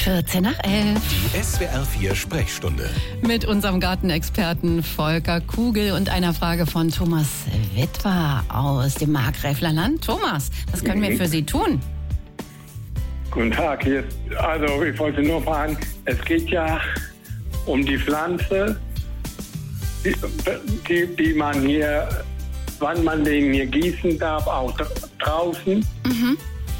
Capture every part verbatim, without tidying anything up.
vierzehn nach elf. Die S W R vier Sprechstunde. Mit unserem Gartenexperten Volker Kugel und einer Frage von Thomas Witwer aus dem Markgräflerland. Thomas, was können wir für Sie tun? Guten Tag, hier ist, also ich wollte nur fragen, es geht ja um die Pflanze, die, die, die man hier, wann man den hier gießen darf, auch draußen. Mhm.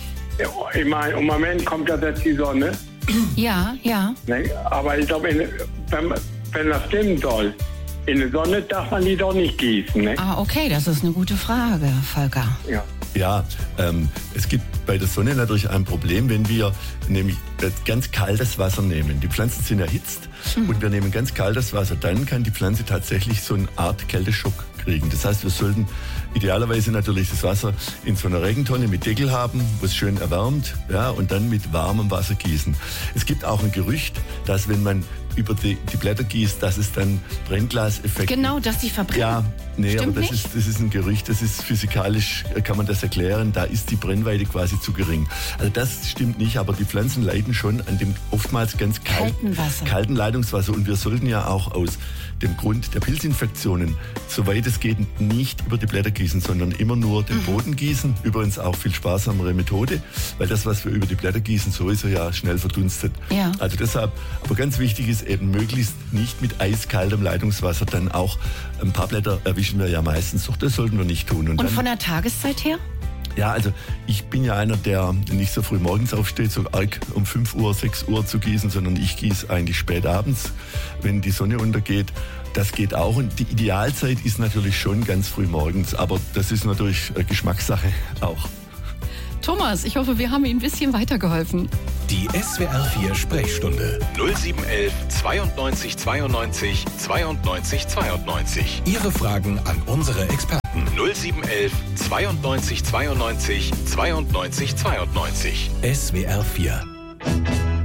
Ich meine, im Moment kommt ja jetzt die Sonne. Ja, ja. Ne? Aber ich glaube, wenn, wenn das stimmen soll, in der Sonne darf man die doch nicht gießen. Ne? Ah, okay, das ist eine gute Frage, Volker. Ja. Ja, ähm, es gibt bei der Sonne natürlich ein Problem, wenn wir nämlich ganz kaltes Wasser nehmen. Die Pflanzen sind erhitzt mhm. und wir nehmen ganz kaltes Wasser. Dann kann die Pflanze tatsächlich so eine Art Kälteschock kriegen. Das heißt, wir sollten idealerweise natürlich das Wasser in so einer Regentonne mit Deckel haben, wo es schön erwärmt, ja, und dann mit warmem Wasser gießen. Es gibt auch ein Gerücht, dass wenn man über die, die Blätter gießt, dass es dann Brennglaseffekte... Genau, dass die verbrennen. Ja, nee, Stimmt aber das nicht? ist, das ist ein Gerücht, das ist physikalisch, kann man das erklären, da ist die Brennweite quasi zu gering. Also das stimmt nicht, aber die Pflanzen leiden schon an dem oftmals ganz kalt, kalten, Wasser. kalten Leitungswasser und wir sollten ja auch aus dem Grund der Pilzinfektionen, soweit es geht, nicht über die Blätter gießen, sondern immer nur den Boden gießen. Übrigens auch viel sparsamere Methode, weil das, was wir über die Blätter gießen, sowieso ja schnell verdunstet. Ja. Also deshalb, aber ganz wichtig ist eben möglichst nicht mit eiskaltem Leitungswasser, dann auch ein paar Blätter erwischen wir ja meistens, doch das sollten wir nicht tun. Und, Und dann, von der Tageszeit her? ja, also ich bin ja einer, der nicht so früh morgens aufsteht, so arg um fünf Uhr, sechs Uhr zu gießen, sondern ich gieße eigentlich spät abends, wenn die Sonne untergeht. Das geht auch und die Idealzeit ist natürlich schon ganz früh morgens, aber das ist natürlich Geschmackssache auch. Thomas, ich hoffe, wir haben Ihnen ein bisschen weitergeholfen. Die S W R vier Sprechstunde null sieben eins eins zweiundneunzig zweiundneunzig zweiundneunzig zweiundneunzig. Ihre Fragen an unsere Experten null sieben eins eins zweiundneunzig zweiundneunzig zweiundneunzig zweiundneunzig. S W R vier.